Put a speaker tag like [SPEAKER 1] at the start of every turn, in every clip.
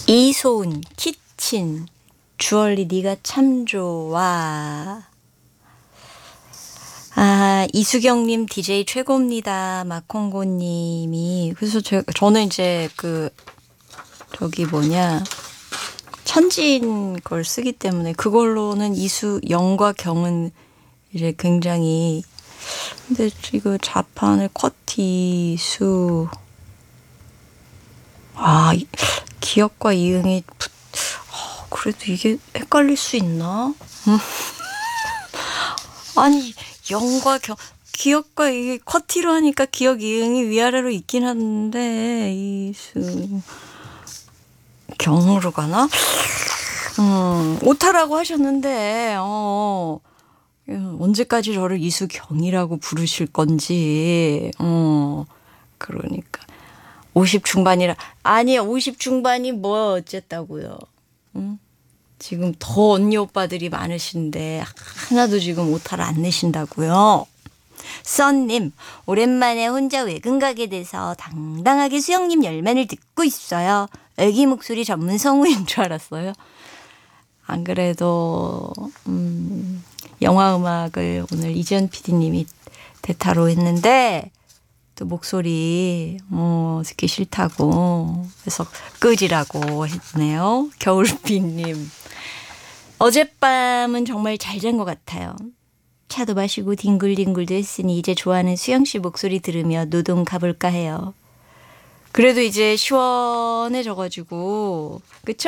[SPEAKER 1] 이소은 키친 주얼리 네가 참 좋아. 아, 이수경님 DJ 최고입니다. 마콩고님이. 그래서 저는 이제 천지인 걸 쓰기 때문에 그걸로는 영과 경은 이제 굉장히. 근데 이거 자판을 커티수. 기역과 이응이 그래도 이게 헷갈릴 수 있나? 아니 영과 기역과 이게 커티로 하니까 기역 이응이 위아래로 있긴 한데 이수 경으로 가나? 오타라고 하셨는데 언제까지 저를 이수경이라고 부르실 건지 그러니까 50 중반이라. 아니 50 중반이 뭐 어쨌다고요. 지금 더 언니 오빠들이 많으신데 하나도 지금 오타를 안 내신다고요. 썬님, 오랜만에 혼자 외근 가게 돼서 당당하게 수영님 열만을 듣고 있어요. 애기 목소리 전문 성우인 줄 알았어요. 안 그래도 영화 음악을 오늘 이지연 PD님이 대타로 했는데 또 목소리 듣기 싫다고 그래서 끄지라고 했네요. 겨울비님. 어젯밤은 정말 잘 잔 것 같아요. 차도 마시고 뒹굴뒹굴도 했으니 이제 좋아하는 수영 씨 목소리 들으며 노동 가볼까 해요. 그래도 이제 시원해져가지고 그쵸?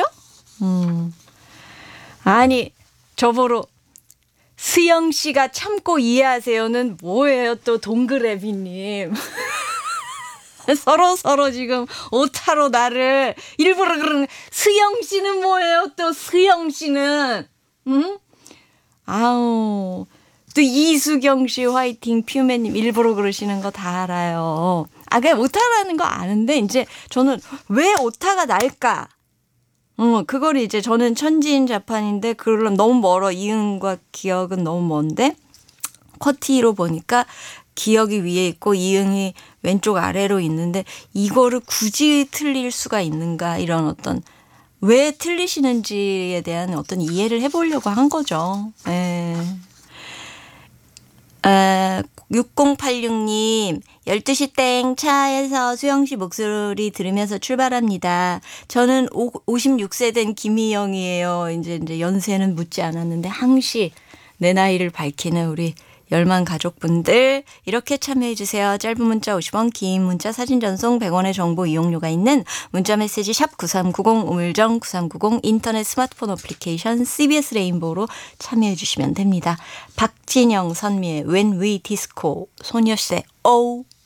[SPEAKER 1] 아니 저보러 수영 씨가 참고 이해하세요는 뭐예요 또 동그래비님. 서로 지금 오타로 나를 일부러 그러는. 수영 씨는 뭐예요 또 수영 씨는. 아우 또 이수경 씨 화이팅 퓨맨님 일부러 그러시는 거 다 알아요. 그냥 오타라는 거 아는데 이제 저는 왜 오타가 날까? 그걸 이제 저는 천지인 자판인데 그럼 너무 멀어. 이응과 기억은 너무 먼데 커티로 보니까 기억이 위에 있고 이응이 왼쪽 아래로 있는데 이거를 굳이 틀릴 수가 있는가 이런 어떤 왜 틀리시는지에 대한 어떤 이해를 해보려고 한 거죠. 6086님 12시 땡 차에서 수영씨 목소리 들으면서 출발합니다. 저는 56세 된 김희영이에요. 이제 연세는 묻지 않았는데 항시 내 나이를 밝히는 우리 열만 가족분들 이렇게 참여해 주세요. 짧은 문자 50원, 긴 문자 사진 전송 100원의 정보 이용료가 있는 문자메시지 샵 9390 우물정 9390 인터넷 스마트폰 어플리케이션 CBS 레인보우로 참여해 주시면 됩니다. 박진영 선미의 When We Disco, 소녀시대 Oh